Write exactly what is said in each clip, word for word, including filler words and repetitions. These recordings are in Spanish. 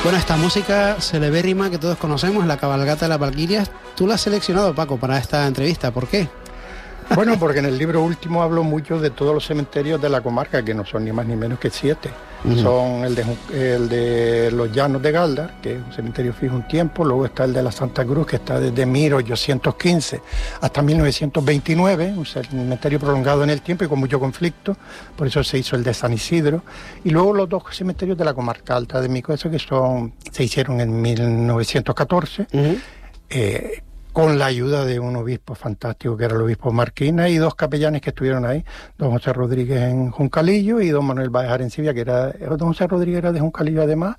Bueno, esta música celebérrima que todos conocemos, la cabalgata de las Valquirias, tú la has seleccionado, Paco, para esta entrevista. ¿Por qué? Bueno, porque en el libro último hablo mucho de todos los cementerios de la comarca, que no son ni más ni menos que siete. Uh-huh. Son el de, el de los Llanos de Galdar, que es un cementerio fijo un tiempo, luego está el de la Santa Cruz, que está desde mil ochocientos quince hasta mil novecientos veintinueve, un cementerio prolongado en el tiempo y con mucho conflicto, por eso se hizo el de San Isidro, y luego los dos cementerios de la comarca alta de Micoesa, que son, se hicieron en mil novecientos catorce, uh-huh. eh, con la ayuda de un obispo fantástico que era el obispo Marquina y dos capellanes que estuvieron ahí, don José Rodríguez en Juncalillo y don Manuel Báez Arencibia, que era, don José Rodríguez era de Juncalillo además,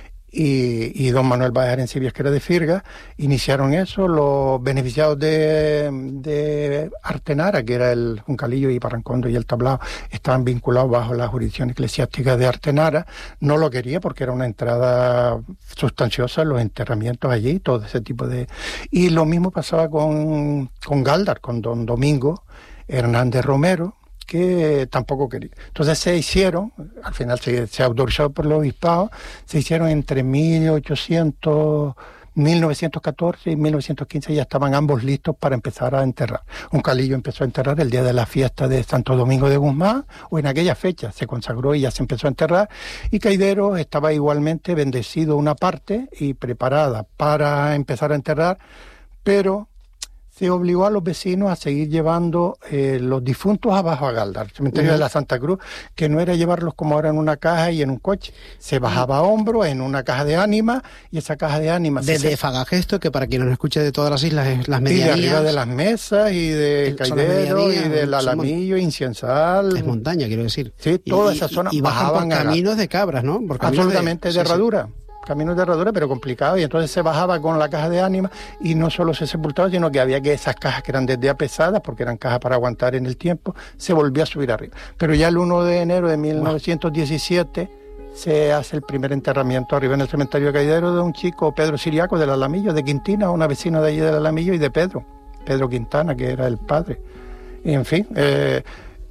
y, y don Manuel Báez Arencibia, que era de Firga. Iniciaron eso. Los beneficiados de, de Artenara, que era el Juncalillo y Parrancondo y el Tablao, estaban vinculados bajo la jurisdicción eclesiástica de Artenara. No lo quería porque era una entrada sustanciosa, los enterramientos allí, todo ese tipo de... Y lo mismo pasaba con, con Galdar, con don Domingo Hernández Romero, que tampoco quería. Entonces se hicieron, al final se, se autorizó por el obispado, se hicieron entre mil ochocientos, mil novecientos catorce y mil novecientos quince, ya estaban ambos listos para empezar a enterrar. Juncalillo empezó a enterrar el día de la fiesta de Santo Domingo de Guzmán, o en aquella fecha se consagró y ya se empezó a enterrar, y Caideros estaba igualmente bendecido una parte y preparada para empezar a enterrar, pero se obligó a los vecinos a seguir llevando eh, los difuntos abajo a Galdar, el cementerio uh-huh. de la Santa Cruz, que no era llevarlos como ahora en una caja y en un coche. Se bajaba a hombro en una caja de ánimas, y esa caja de ánimas... Desde se... Fagagesto, que para quien nos escuche de todas las islas es las medianías. Y de arriba de las mesas, y de Caidero, y del Alamillo, mon... Inciensal... Es montaña, quiero decir. Sí, toda y, esa zona. Y, y bajaban por caminos de cabras, ¿no? Por Absolutamente, de, de herradura. Sí, sí. Caminos de herradura, pero complicado, y entonces se bajaba con la caja de ánimas, y no solo se sepultaba, sino que había que esas cajas que eran desde a pesadas, porque eran cajas para aguantar en el tiempo, se volvía a subir arriba. Pero ya el primero de enero de mil novecientos diecisiete wow. se hace el primer enterramiento arriba en el cementerio de Caidero de un chico, Pedro Siriaco, del Alamillo, de Quintina, una vecina de allí del Alamillo, y de Pedro, Pedro Quintana, que era el padre. Y en fin, eh,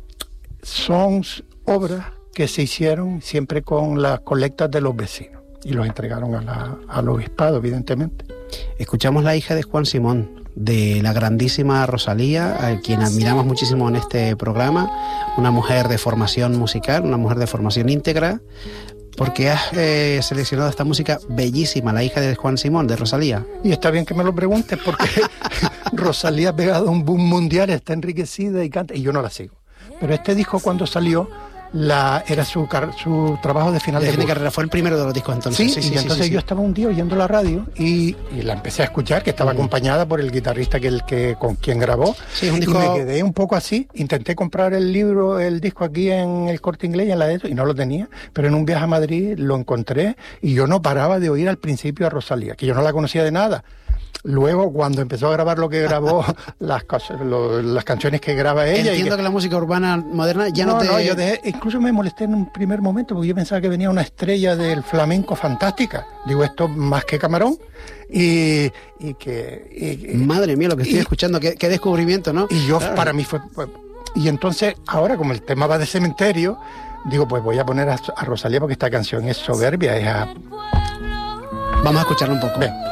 son obras que se hicieron siempre con las colectas de los vecinos, y los entregaron a la, al obispado, evidentemente. Escuchamos la hija de Juan Simón, de la grandísima Rosalía, a quien admiramos muchísimo en este programa, una mujer de formación musical, una mujer de formación íntegra, porque has eh, seleccionado esta música bellísima, la hija de Juan Simón, de Rosalía. Y está bien que me lo preguntes, porque Rosalía ha pegado un boom mundial, está enriquecida y canta, y yo no la sigo. Pero este disco, cuando salió, La, era su, su trabajo de final de, de carrera, fue el primero de los discos entonces. Sí, sí, sí, y entonces sí, sí, yo sí. estaba un día oyendo la radio y, y la empecé a escuchar, que estaba uh-huh. acompañada por el guitarrista que el que con quien grabó. Sí, es un disco... Y me quedé un poco así, intenté comprar el libro, el disco aquí en el Corte Inglés y en la de eso, y no lo tenía, pero en un viaje a Madrid lo encontré y yo no paraba de oír al principio a Rosalía, que yo no la conocía de nada. Luego, cuando empezó a grabar lo que grabó, las cosas, lo, las canciones que graba ella... Entiendo y que, que la música urbana moderna ya no, no te... No, yo dejé, incluso me molesté en un primer momento, porque yo pensaba que venía una estrella del flamenco fantástica. Digo, esto más que Camarón. Y, y que... Y, Madre mía, lo que estoy y, escuchando, qué, qué descubrimiento, ¿no? Y yo, claro. para mí fue... Y entonces, ahora, como el tema va de cementerio, digo, pues voy a poner a, a Rosalía, porque esta canción es soberbia, es a... Vamos a escucharla un poco. Ven.